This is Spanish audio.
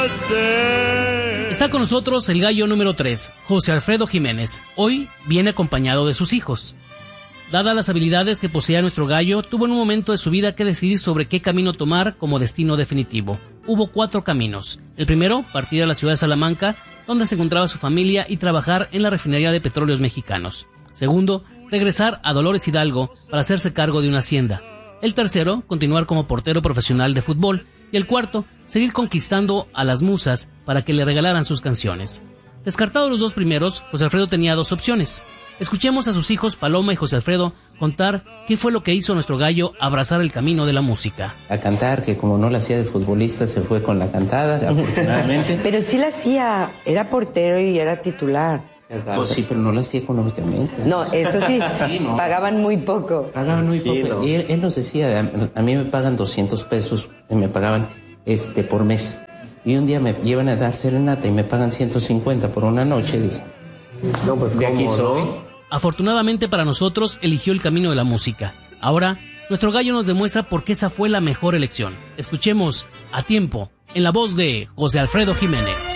Está con nosotros el gallo número 3, José Alfredo Jiménez. Hoy viene acompañado de sus hijos. Dadas las habilidades que poseía nuestro gallo, tuvo en un momento de su vida que decidir sobre qué camino tomar como destino definitivo. Hubo 4 caminos. El primero, partir a la ciudad de Salamanca, donde se encontraba su familia, y trabajar en la refinería de petróleos mexicanos. Segundo, regresar a Dolores Hidalgo para hacerse cargo de una hacienda. El tercero, continuar como portero profesional de fútbol. Y el cuarto, seguir conquistando a las musas para que le regalaran sus canciones. Descartados los 2 primeros, José Alfredo tenía 2 opciones. Escuchemos a sus hijos Paloma y José Alfredo contar qué fue lo que hizo nuestro gallo abrazar el camino de la música. A cantar, que como no la hacía de futbolista, se fue con la cantada, afortunadamente. Pero sí la hacía, era portero y era titular. Pues sí, pero no la hacía económicamente. No, eso sí, sí, ¿no? Pagaban muy poco. Pagaban muy poco. Sí, no. Y él nos decía, a mí me pagan 200 pesos, me pagaban por mes. Y un día me llevan a dar serenata y me pagan 150 por una noche. Dije, No, pues de aquí ¿cómo, soy. no? Afortunadamente para nosotros, eligió el camino de la música. Ahora, nuestro gallo nos demuestra por qué esa fue la mejor elección. Escuchemos A Tiempo, en la voz de José Alfredo Jiménez.